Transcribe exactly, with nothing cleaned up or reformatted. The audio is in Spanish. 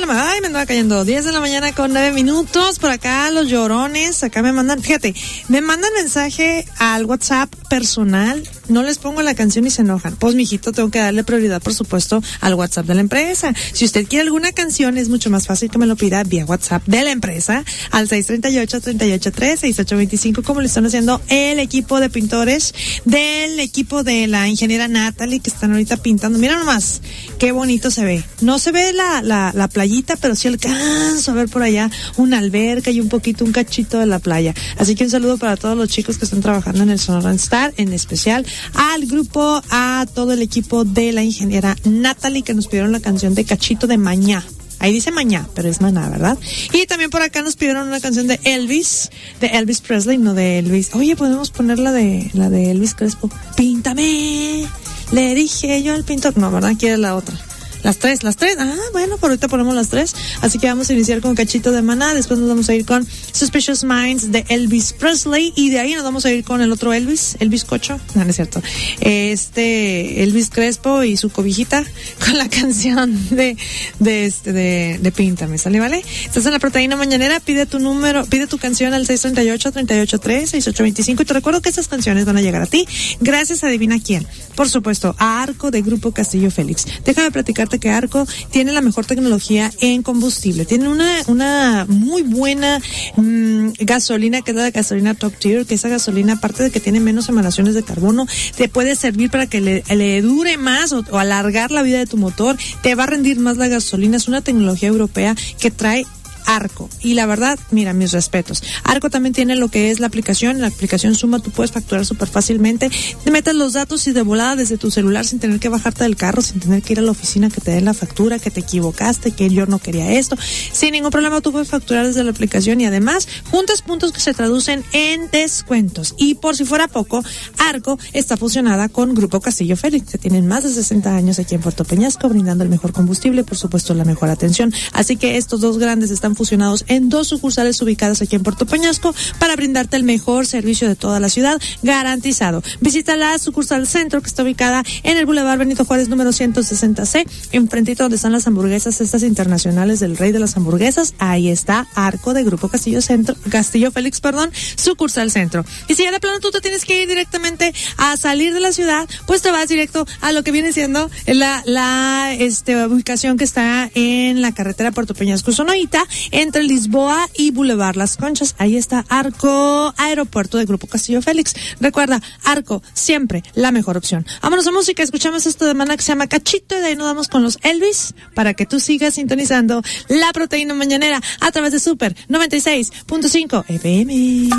la mañana, ay, me andaba cayendo, diez de la mañana con nueve minutos, por acá los llorones, acá me mandan, fíjate, me mandan mensaje al WhatsApp personal, no les pongo la canción y se enojan. Pues, mijito, tengo que darle prioridad, por supuesto, al WhatsApp de la empresa. Si usted quiere alguna canción, es mucho más fácil que me lo pida vía WhatsApp de la empresa, al seis tres ocho, tres ocho tres, seis ocho dos cinco, como lo están haciendo el equipo de pintores del equipo de la ingeniera Natalie, que están ahorita pintando. Mira nomás, qué bonito se ve. No se ve la, la, la playita, pero sí alcanzo a ver por allá una alberca y un poquito, un cachito de la playa. Así que un saludo para todos los chicos que están trabajando en el Sonoran Star, en especial al grupo, a todo el equipo de la ingeniera Natalie, que nos pidieron la canción de Cachito de Mañá. Ahí dice Mañá, pero es Maná, ¿verdad? Y también por acá nos pidieron una canción de Elvis, de Elvis Presley, no de Elvis. Oye, podemos poner la de, la de Elvis Crespo. Píntame, le dije yo al pintor. No, ¿verdad? Quiere la otra. Las tres, las tres. Ah, bueno, por ahorita ponemos las tres. Así que vamos a iniciar con Cachito de Maná. Después nos vamos a ir con Suspicious Minds de Elvis Presley. Y de ahí nos vamos a ir con el otro Elvis, Elvis Cocho. No, no es cierto. Este, Elvis Crespo y su cobijita con la canción de, de este, de, de Píntame. ¿Sale, vale? Estás en la Proteína Mañanera. Pide tu número, pide tu canción al seis tres ocho, tres ocho tres, seis ocho dos cinco. Y te recuerdo que estas canciones van a llegar a ti gracias a adivina quién. Por supuesto, a Arco de Grupo Castillo Félix. Déjame platicarte que Arco tiene la mejor tecnología en combustible. Tiene una una muy buena mmm, gasolina, que es la gasolina Top Tier, que esa gasolina, aparte de que tiene menos emanaciones de carbono, te puede servir para que le, le dure más o, o alargar la vida de tu motor. Te va a rendir más la gasolina. Es una tecnología europea que trae Arco. Y la verdad, mira, mis respetos. Arco también tiene lo que es la aplicación. En la aplicación Suma tú puedes facturar súper fácilmente. Te metes los datos y de volada desde tu celular sin tener que bajarte del carro, sin tener que ir a la oficina que te den la factura, que te equivocaste, que yo no quería esto. Sin ningún problema tú puedes facturar desde la aplicación y además juntas puntos que se traducen en descuentos. Y por si fuera poco, Arco está fusionada con Grupo Castillo Félix, que tienen más de sesenta años aquí en Puerto Peñasco, brindando el mejor combustible y por supuesto la mejor atención. Así que estos dos grandes están fusionados en dos sucursales ubicadas aquí en Puerto Peñasco para brindarte el mejor servicio de toda la ciudad, garantizado. Visita la sucursal Centro, que está ubicada en el Boulevard Benito Juárez número ciento sesenta C, enfrentito donde están las hamburguesas estas internacionales del Rey de las Hamburguesas. Ahí está Arco de Grupo Castillo Centro, Castillo Félix, perdón, sucursal Centro. Y si ya de plano tú te tienes que ir directamente a salir de la ciudad, pues te vas directo a lo que viene siendo la, la este, ubicación que está en la carretera Puerto Peñasco Sonoita, entre Lisboa y Boulevard Las Conchas. Ahí está Arco, aeropuerto de Grupo Castillo Félix. Recuerda, Arco, siempre la mejor opción. Vámonos a música, escuchamos esto de Maná que se llama Cachito y de ahí nos vamos con los Elvis para que tú sigas sintonizando la Proteína Mañanera a través de Super noventa y seis punto cinco F M.